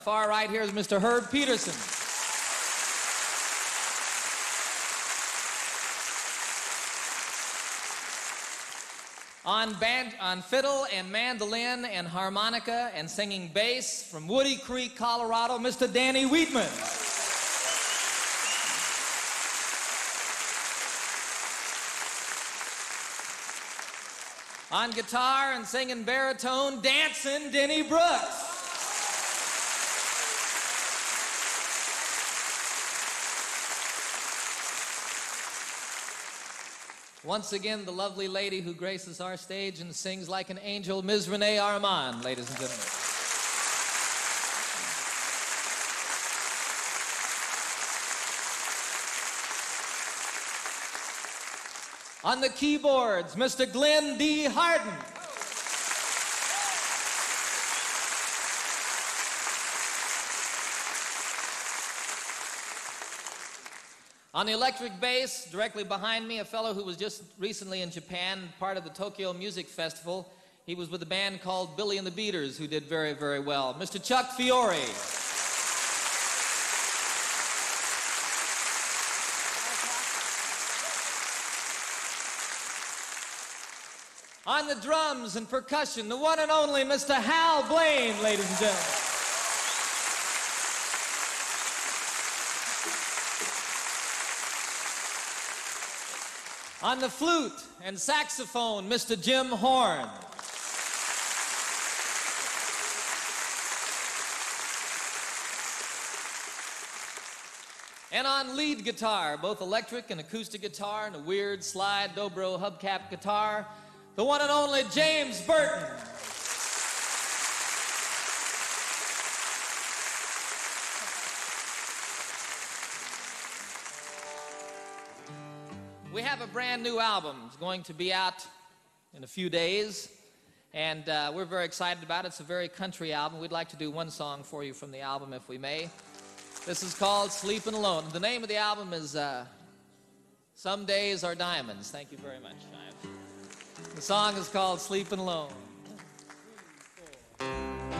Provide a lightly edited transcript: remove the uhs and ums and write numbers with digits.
Far right here is Mr. Herb Peterson. On fiddle and mandolin and harmonica and singing bass from Woody Creek, Colorado, Mr. Danny Wheatman. On guitar and singing baritone, dancing, Denny Brooks. Once again, the lovely lady who graces our stage and sings like an angel, Ms. Renee Armand, ladies and gentlemen. On the keyboards, Mr. Glenn D. Harden. On the electric bass, directly behind me, a fellow who was just recently in Japan, part of the Tokyo Music Festival. He was with a band called Billy and the Beaters, who did very, very well. Mr. Chuck Fiore. On the drums and percussion, the one and only Mr. Hal Blaine, ladies and gentlemen. On the flute and saxophone, Mr. Jim Horn. And on lead guitar, both electric and acoustic guitar and a weird slide dobro hubcap guitar, the one and only James Burton. We have a brand new album. It's going to be out in a few days, and we're very excited about it. It's a very country album. We'd like to do one song for you from the album, if we may. This is called Sleeping Alone. The name of the album is Some Days Are Diamonds. Thank you very much. The song is called Sleeping Alone.